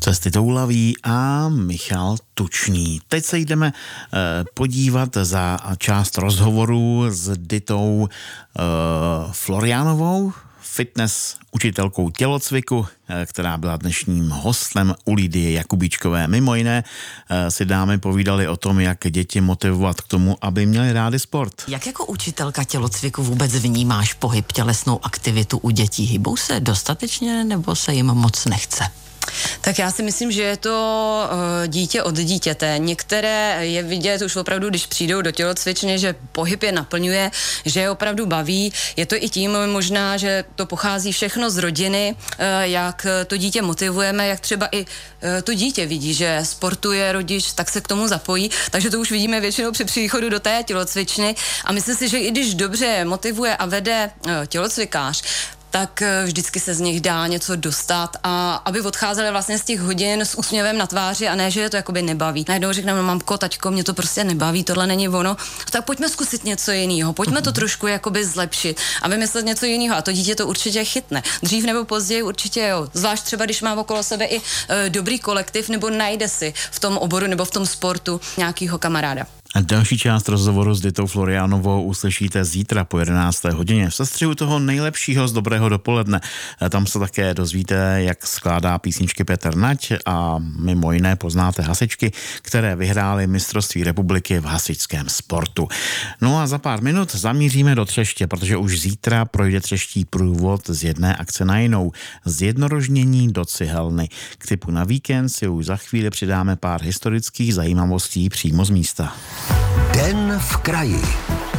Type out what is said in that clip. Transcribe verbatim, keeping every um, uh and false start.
Cesty toulaví a Michal Tučný. Teď se jdeme eh, podívat za část rozhovoru s Ditou eh, Florianovou, fitness učitelkou tělocviku, eh, která byla dnešním hostem u Lidie Jakubíčkové. Mimo jiné eh, si dámy povídali o tom, jak děti motivovat k tomu, aby měli rádi sport. Jak jako učitelka tělocviku vůbec vnímáš pohyb, tělesnou aktivitu u dětí? Hybou se dostatečně nebo se jim moc nechce? Tak já si myslím, že je to uh, dítě od dítěte. Některé je vidět už opravdu, když přijdou do tělocvičny, že pohyb je naplňuje, že je opravdu baví. Je to i tím možná, že to pochází všechno z rodiny, uh, jak to dítě motivujeme, jak třeba i uh, to dítě vidí, že sportuje rodič, tak se k tomu zapojí. Takže to už vidíme většinou při příchodu do té tělocvičny. A myslím si, že i když dobře motivuje a vede uh, tělocvikář, tak vždycky se z nich dá něco dostat a aby odcházeli vlastně z těch hodin s úsměvem na tváři a ne, že je to jakoby nebaví. Najednou řekneme, no mamko, taťko, mě to prostě nebaví, tohle není ono, tak pojďme zkusit něco jiného, pojďme to trošku jakoby zlepšit a vymyslet něco jiného a to dítě to určitě chytne. Dřív nebo později určitě jo, zvlášť třeba, když má okolo sebe i e, dobrý kolektiv nebo najde si v tom oboru nebo v tom sportu nějakýho kamaráda. A další část rozhovoru s Ditou Florianovou uslyšíte zítra po jedenácté hodině v sestřihu toho nejlepšího z dobrého dopoledne. Tam se také dozvíte, jak skládá písničky Petr Nať a mimo jiné poznáte hasičky, které vyhrály mistrovství republiky v hasičském sportu. No a za pár minut zamíříme do Třeště, protože už zítra projde třeští průvod z jedné akce na jinou. Z jednorožnění do cihelny. K typu na víkend si už za chvíli přidáme pár historických zajímavostí přímo z místa. Den v kraji.